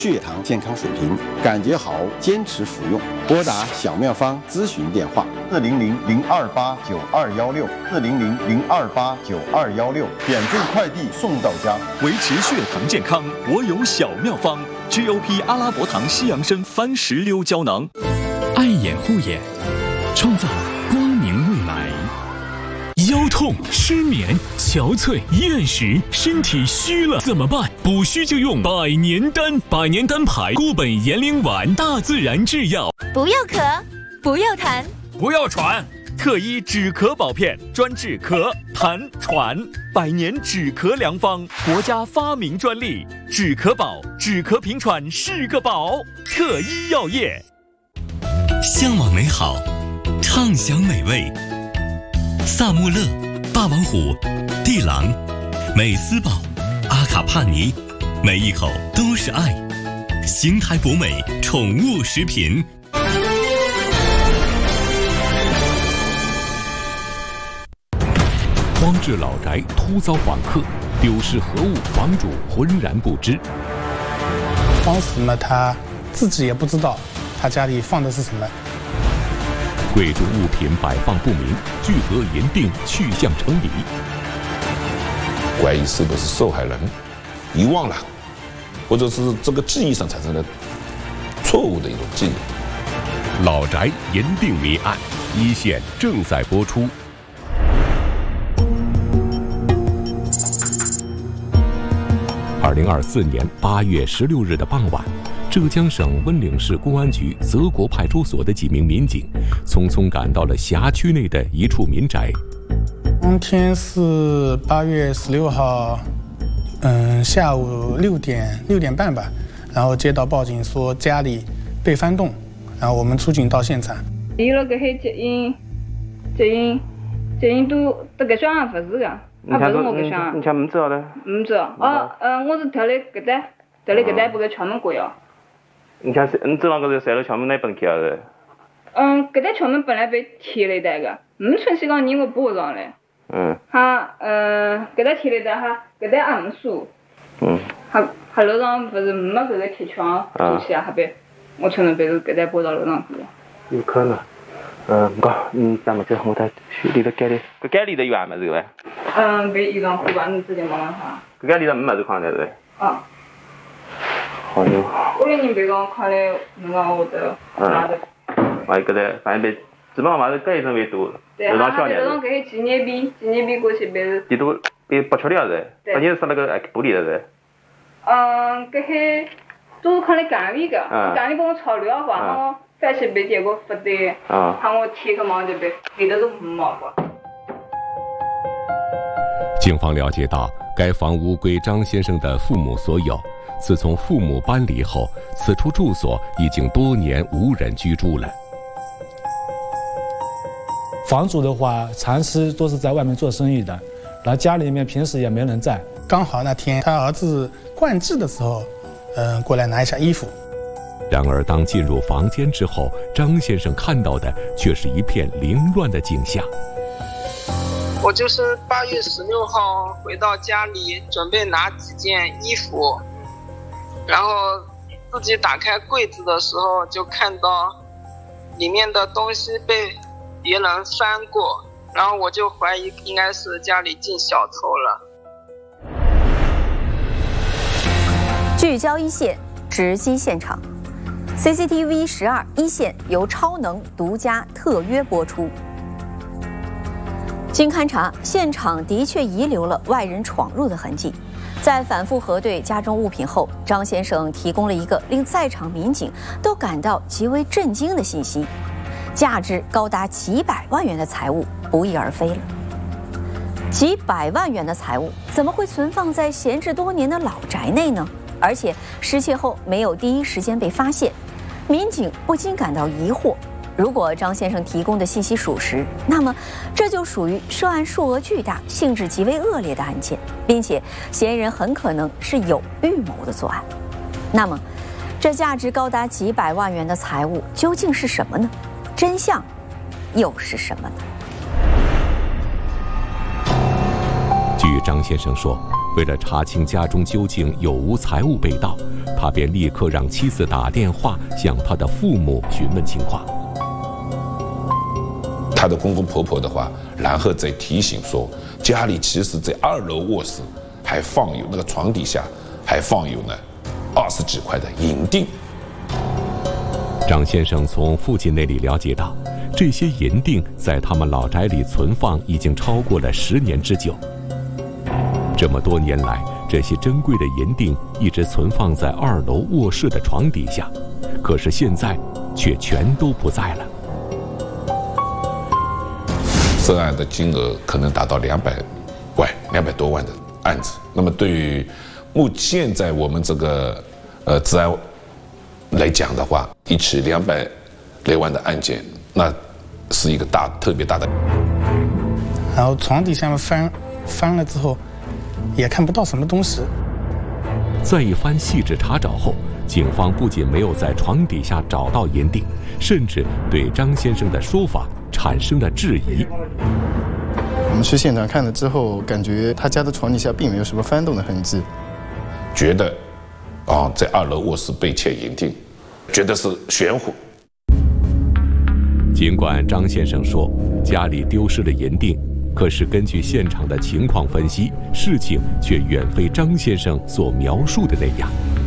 血糖健康水平，感觉好，坚持服用。拨打小妙方咨询电话：400-028-9216，400-028-9216，免费快递送到家。 维持血糖健康，我有小妙方 ：GOP 阿拉伯糖西洋参番石榴胶囊。 爱眼护眼，创造光明未来。腰痛、失眠、憔悴、厌食，身体虚了怎么办？补虚就用百年丹，百年丹牌固本延龄丸，大自然制药。 不要咳，不要痰， 不要喘，特医止咳宝片，专治咳、痰、喘，百年止咳良方，国家发明专利，止咳宝，止咳平喘是个宝。特医药业， 向往美好，畅享美味。萨穆勒、霸王虎、地狼、美斯宝、阿卡帕尼，每一口都是爱。邢台博美宠物食品。荒置老宅突遭访客，丢失何物，房主浑然不知。 当时呢，他自己也不知道他家里放的是什么。 贵重物品摆放不明，具额银锭去向成谜。 怀疑是不是受害人遗忘了，或者是这个记忆上产生了错误的一种记忆。 老宅银锭谜案，一线正在播出。2024年8月16日的傍晚，浙江省温岭市公安局泽国派出所的几名民警匆匆赶到了辖区内的一处民宅。 当天是8月16号，下午6点半吧，然后接到报警说家里被翻动，然后我们出警到现场。 伊拉搿些接应都搿双也勿是个，也勿是我搿双。 你像唔知道的？ 唔知道。我是调来搿搭把个敲门关哦。 你像你走廊高头塞了敲门那不能开的。 搿搭敲门本来被贴了一带个，没春西讲人我补上来。搿搭贴了一带哈，搿搭也没锁。哈楼上不是没搿个铁窗堵起啊，哈被我可能被搿搭搬到楼上去了。 有可能。唔讲，咱们这我在里头间里，搿间里头有啥物事个唻？ 被衣裳裤吧，你自己摸摸看。 搿间里头没物事放在是？好哟。 屋里人别讲看来侬讲我的拿的。 搿搭反正被基本上嘛是搿一层为多，楼上小眼。 楼上搿些纪念币过去被是。 地都被剥出来了是，关键是杀那个玻璃了是。 搿些都是看来岗位个，岗位帮我炒料话，喊我翻去被结果不对，喊我贴个网就被里头都毛过。 警方了解到，该房屋归张先生的父母所有。自从父母搬离后，此处住所已经多年无人居住了。 房主的话，长期都是在外面做生意的，然后家里面平时也没人在。 刚好那天他儿子换季的时候，过来拿一下衣服。 然而，当进入房间之后，张先生看到的却是一片凌乱的景象。 我就是8月16号回到家里，准备拿几件衣服，然后自己打开柜子的时候，就看到里面的东西被别人翻过，然后我就怀疑应该是家里进小偷了。 聚焦一线，直击现场。CCTV 12一线由超能独家特约播出。经勘查，现场的确遗留了外人闯入的痕迹。在反复核对家中物品后，张先生提供了一个令在场民警都感到极为震惊的信息：价值高达几百万元的财物不翼而飞了。几百万元的财物怎么会存放在闲置多年的老宅内呢？而且失窃后没有第一时间被发现，民警不禁感到疑惑。如果张先生提供的信息属实，那么这就属于涉案数额巨大、性质极为恶劣的案件，并且嫌疑人很可能是有预谋的作案。那么，这价值高达几百万元的财物究竟是什么呢？真相又是什么呢？据张先生说，为了查清家中究竟有无财物被盗， 他便立刻让妻子打电话向他的父母询问情况。 他的公公婆婆的话，然后再提醒说，家里其实在2楼卧室还放有那个床底下还放有呢20几块的银锭。 张先生从父亲那里了解到，这些银锭在他们老宅里存放已经超过了10年之久。这么多年来，这些珍贵的银锭一直存放在2楼卧室的床底下，可是现在却全都不在了。 涉案的金额可能达到200多万的案子。那么对于现在我们这个治安来讲的话，一起200来万的案件，那是一个特别大的。 然后床底下面翻了之后，也看不到什么东西。 在一番细致查找后，警方不仅没有在床底下找到银锭，甚至对张先生的说法产生了质疑。 我们去现场看了之后，感觉他家的床底下并没有什么翻动的痕迹， 觉得在2楼卧室被窃银锭，觉得是玄乎。 尽管张先生说家里丢失了银锭，可是根据现场的情况分析，事情却远非张先生所描述的那样。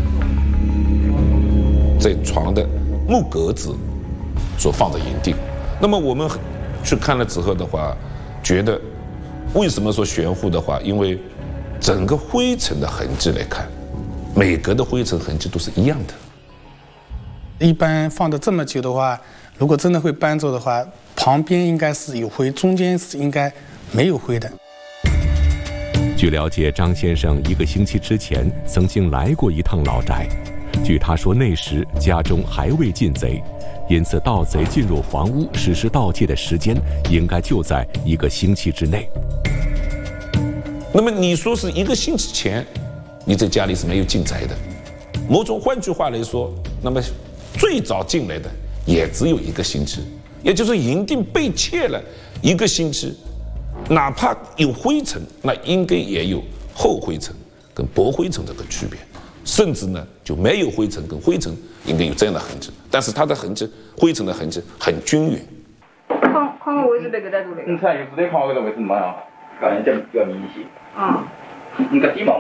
在床的木格子所放的银锭，那么我们去看了之后的话，觉得为什么说玄乎的话？因为整个灰尘的痕迹来看，每格的灰尘痕迹都是一样的。 一般放的这么久的话，如果真的会搬走的话，旁边应该是有灰，中间是应该没有灰的。 据了解，张先生1个星期之前曾经来过一趟老宅，据他说，那时家中还未进贼，因此盗贼进入房屋实施盗窃的时间应该就在1个星期之内。 那么你说是1个星期前，你在家里是没有进宅的。换句话来说，那么最早进来的也只有1个星期，也就是银锭被窃了1个星期，哪怕有灰尘，那应该也有厚灰尘跟薄灰尘这个区别，甚至呢就没有灰尘跟灰尘应该有这样的痕迹，但是它的痕迹，灰尘的痕迹很均匀。 框个位置被搿搭做的。 你看有时在框位的位置怎么样？感觉比较明显。你个地毛